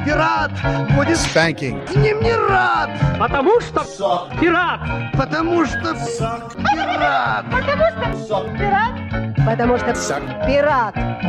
пират будет Spanking. с ним не рад, Потому что пират. потому что пират. Потому что пират.